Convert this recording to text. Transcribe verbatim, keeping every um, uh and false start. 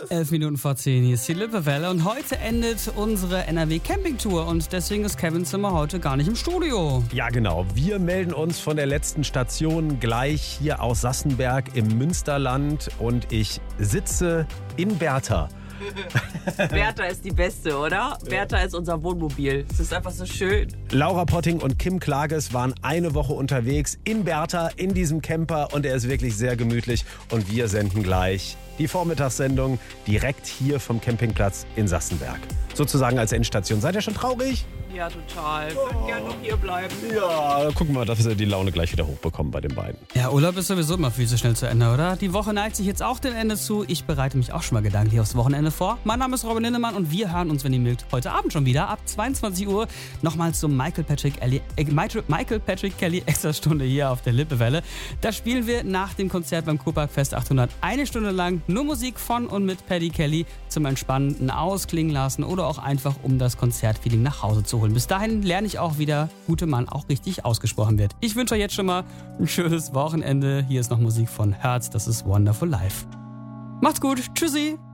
Elf Minuten vor zehn, hier ist die Lippewelle und heute endet unsere N R W-Campingtour und deswegen ist Kevin Zimmer heute gar nicht im Studio. Ja genau, wir melden uns von der letzten Station gleich hier aus Sassenberg im Münsterland und ich sitze in Bertha. Bertha ist die Beste, oder? Bertha ist unser Wohnmobil. Es ist einfach so schön. Laura Potting und Kim Klages waren eine Woche unterwegs in Bertha, in diesem Camper und er ist wirklich sehr gemütlich und wir senden gleich die Vormittagssendung direkt hier vom Campingplatz in Sassenberg. Sozusagen als Endstation. Seid ihr schon traurig? Ja, total. Ich würde gerne noch hier bleiben. Ja, gucken wir mal, dass wir die Laune gleich wieder hochbekommen bei den beiden. Ja, Urlaub ist sowieso immer viel zu schnell zu Ende, oder? Die Woche neigt sich jetzt auch dem Ende zu. Ich bereite mich auch schon mal gedanklich aufs Wochenende vor. Mein Name ist Robin Lindemann und wir hören uns, wenn ihr mögt, heute Abend schon wieder ab zweiundzwanzig Uhr nochmal zum Michael Patrick, Ellie, äh, Michael Patrick Kelly Extrastunde hier auf der Lippewelle. Da spielen wir nach dem Konzert beim Kurpark Fest achthundert eine Stunde lang nur Musik von und mit Paddy Kelly zum entspannenden Ausklingen lassen oder auch einfach, um das Konzertfeeling nach Hause zu holen. Bis dahin lerne ich auch wieder, gute Mann auch richtig ausgesprochen wird. Ich wünsche euch jetzt schon mal ein schönes Wochenende. Hier ist noch Musik von Herz, das ist Wonderful Life. Macht's gut, tschüssi!